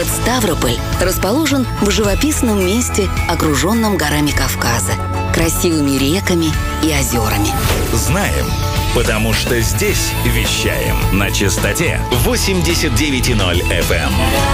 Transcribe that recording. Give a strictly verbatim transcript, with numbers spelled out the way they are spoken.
Город Ставрополь расположен в живописном месте, окруженном горами Кавказа, красивыми реками и озерами. Знаем, потому что здесь вещаем на частоте восемьдесят девять и ноль эф эм.